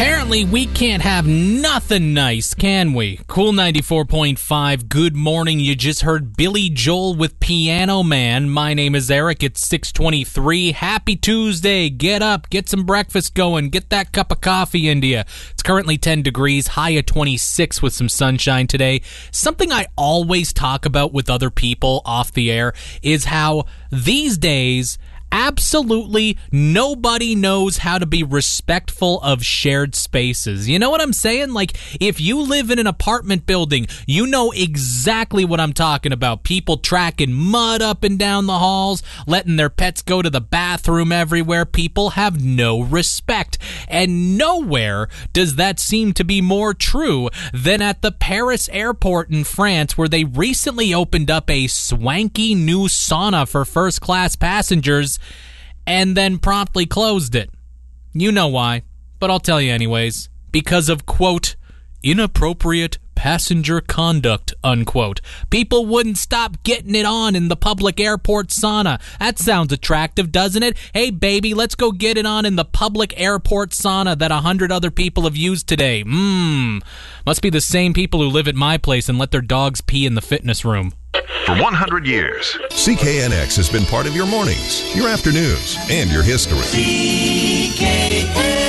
Apparently, we can't have nothing nice, can we? Cool 94.5, good morning. You just heard Billy Joel with Piano Man. My name is Eric. It's 6:23. Happy Tuesday. Get up, get some breakfast going, get that cup of coffee into you. It's currently 10 degrees, high of 26 with some sunshine today. Something I always talk about with other people off the air is how these days absolutely nobody knows how to be respectful of shared spaces. You know what I'm saying? Like, if you live in an apartment building, you know exactly what I'm talking about. People tracking mud up and down the halls, letting their pets go to the bathroom everywhere. People have no respect. And nowhere does that seem to be more true than at the Paris airport in France, where they recently opened up a swanky new sauna for first-class passengers and then promptly closed it. You know why, but I'll tell you anyways. Because of, quote, inappropriate passenger conduct, unquote. People wouldn't stop getting it on in the public airport sauna. That sounds attractive, doesn't it? Hey, baby, let's go get it on in the public airport sauna that 100 other people have used today. Must be the same people who live at my place and let their dogs pee in the fitness room. For 100 years, CKNX has been part of your mornings, your afternoons, and your history. CKNX.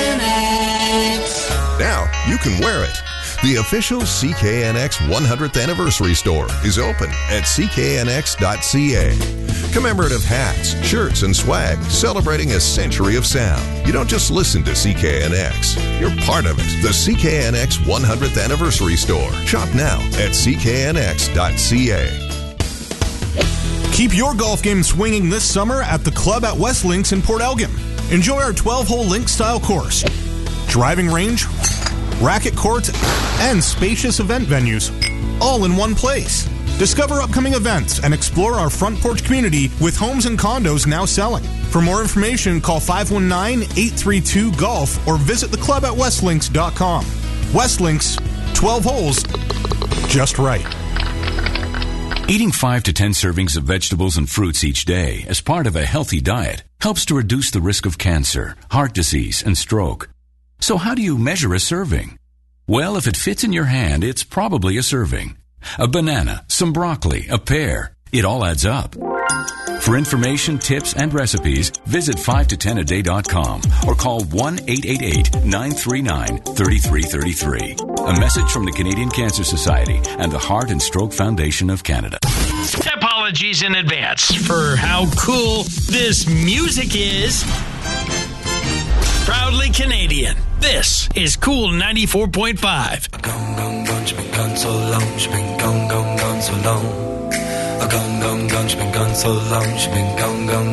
Now you can wear it. The official CKNX 100th anniversary store is open at cknx.ca. Commemorative hats, shirts, and swag celebrating a century of sound. You don't just listen to CKNX, you're part of it. The CKNX 100th anniversary store. Shop now at cknx.ca. Keep your golf game swinging this summer at the Club at West Links in Port Elgin. Enjoy our 12-hole link-style course, driving range, racket courts, and spacious event venues, all in one place. Discover upcoming events and explore our front porch community with homes and condos now selling. For more information, call 519-832-GOLF or visit theclubatwestlinks.com. West Links, 12 holes, just right. Eating 5 to 10 servings of vegetables and fruits each day as part of a healthy diet helps to reduce the risk of cancer, heart disease, and stroke. So how do you measure a serving? Well, if it fits in your hand, it's probably a serving. A banana, some broccoli, a pear. It all adds up. For information, tips, and recipes, visit 5to10aday.com or call 1-888-939-3333. A message from the Canadian Cancer Society and the Heart and Stroke Foundation of Canada. Apologies in advance for how cool this music is. Proudly Canadian. This is Cool 94.5. Gone, gone, gone, she been gone so long. She been gone, gone, gone so long. Gone, gone, gone, she been gone so long. She been gone, gone,